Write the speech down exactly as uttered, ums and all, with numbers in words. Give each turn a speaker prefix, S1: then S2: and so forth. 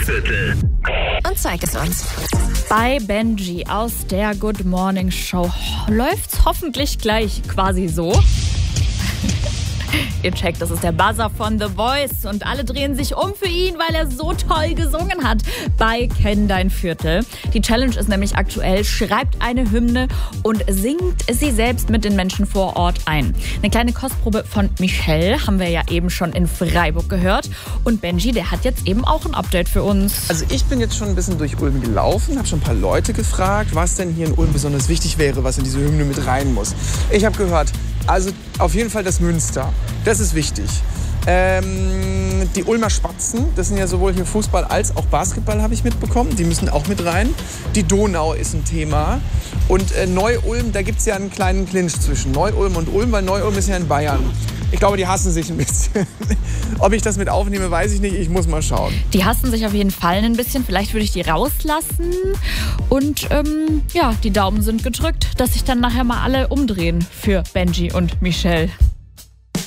S1: Viertel.
S2: Und zeig es uns.
S3: Bei Benji aus der Good Morning Show läuft's hoffentlich gleich quasi so. Ihr checkt, das ist der Buzzer von The Voice und alle drehen sich um für ihn, weil er so toll gesungen hat bei Kenn dein Viertel. Die Challenge ist nämlich aktuell, schreibt eine Hymne und singt sie selbst mit den Menschen vor Ort ein. Eine kleine Kostprobe von Michelle haben wir ja eben schon in Freiburg gehört. Und Benji, der hat jetzt eben auch ein Update für uns.
S4: Also ich bin jetzt schon ein bisschen durch Ulm gelaufen, habe schon ein paar Leute gefragt, was denn hier in Ulm besonders wichtig wäre, was in diese Hymne mit rein muss. Ich habe gehört, also auf jeden Fall das Münster. Das ist wichtig. Ähm, die Ulmer Spatzen, das sind ja sowohl hier Fußball als auch Basketball, habe ich mitbekommen. Die müssen auch mit rein. Die Donau ist ein Thema. Und äh, Neu-Ulm, da gibt es ja einen kleinen Clinch zwischen Neu-Ulm und Ulm, weil Neu-Ulm ist ja in Bayern. Ich glaube, die hassen sich ein bisschen. Ob ich das mit aufnehme, weiß ich nicht. Ich muss mal schauen.
S3: Die hassen sich auf jeden Fall ein bisschen. Vielleicht würde ich die rauslassen. Und ähm, ja, die Daumen sind gedrückt, dass sich dann nachher mal alle umdrehen für Benji und Michelle.